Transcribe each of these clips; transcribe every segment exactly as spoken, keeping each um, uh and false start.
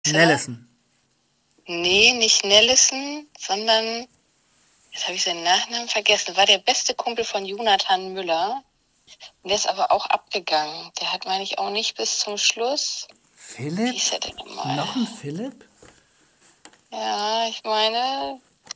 Nellison. Nee, nicht Nellison, sondern, jetzt habe ich seinen Nachnamen vergessen, war der beste Kumpel von Jonathan Müller. Der ist aber auch abgegangen. Der hat, meine ich, auch nicht bis zum Schluss. Philipp? Wie ist er denn nochmal? Noch ein Philipp? Ja, ich meine,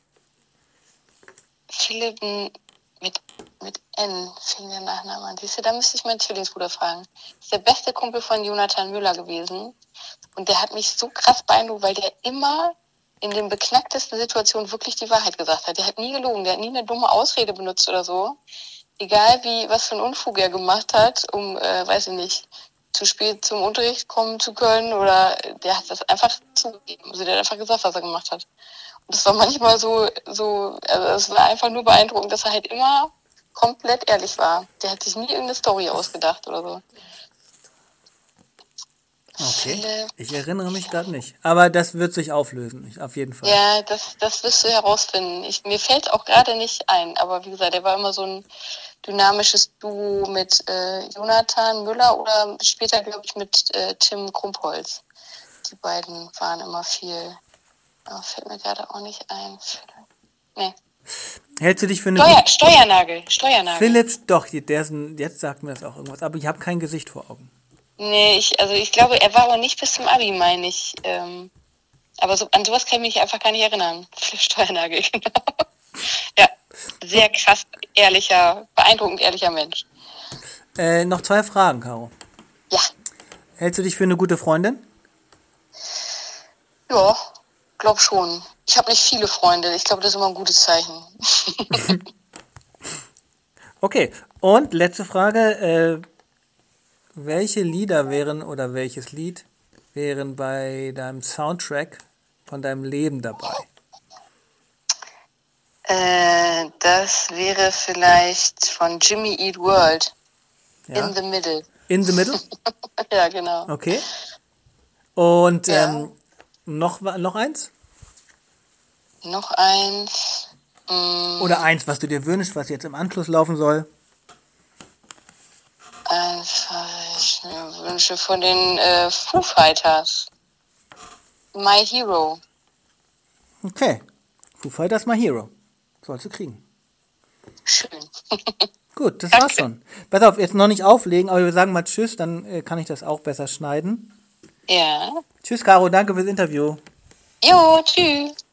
Philipp mit, mit N fing der Nachname an. Siehst du, da müsste ich meinen Zwillingsbruder fragen. Das ist der beste Kumpel von Jonathan Müller gewesen. Und der hat mich so krass beeindruckt, weil der immer in den beknacktesten Situationen wirklich die Wahrheit gesagt hat. Der hat nie gelogen, der hat nie eine dumme Ausrede benutzt oder so. Egal wie, was für ein Unfug er gemacht hat, um, äh, weiß ich nicht, zu spät zum Unterricht kommen zu können, oder der hat das einfach zugegeben. Also der hat einfach gesagt, was er gemacht hat. Und das war manchmal so, so, also es war einfach nur beeindruckend, dass er halt immer komplett ehrlich war. Der hat sich nie irgendeine Story ausgedacht oder so. Okay, Philipp. ich erinnere mich gerade nicht. Aber das wird sich auflösen, ich, auf jeden Fall. Ja, das, das wirst du herausfinden. Ich, mir fällt auch gerade nicht ein, aber wie gesagt, der war immer so ein dynamisches Duo mit äh, Jonathan Müller oder später, glaube ich, mit äh, Tim Krumpholz. Die beiden waren immer viel. Aber fällt mir gerade auch nicht ein. Nee. Hältst du dich für eine Steuer, gute... Steuernagel, Steuernagel. Philipp, doch, der ist ein, jetzt sagt mir das auch irgendwas, aber ich habe kein Gesicht vor Augen. Nee, ich, also ich glaube, er war auch nicht bis zum Abi, meine ich. Ähm, aber so, an sowas kann ich mich einfach gar nicht erinnern. Philipp Steuernagel, genau. Ja, sehr krass, ehrlicher, beeindruckend ehrlicher Mensch. Äh, noch zwei Fragen, Caro. Ja. Hältst du dich für eine gute Freundin? Ja, glaub schon. Ich habe nicht viele Freunde. Ich glaube, das ist immer ein gutes Zeichen. Okay, und letzte Frage. Äh, welche Lieder wären oder welches Lied wären bei deinem Soundtrack von deinem Leben dabei? Äh, das wäre vielleicht von Jimmy Eat World. Ja. In the Middle. In the Middle? Ja, genau. Okay. Und Ja. ähm, noch, noch eins? Noch eins. Mm, Oder eins, was du dir wünschst, was jetzt im Anschluss laufen soll? eins, was ich mir wünsche von den äh, Foo Fighters. My Hero. Okay. Foo Fighters My Hero. Sollst du kriegen. Schön. Gut, das Danke. war's schon. Pass auf, jetzt noch nicht auflegen, aber wir sagen mal Tschüss, dann äh, kann ich das auch besser schneiden. Ja. Tschüss, Caro, danke fürs Interview. Jo, tschüss.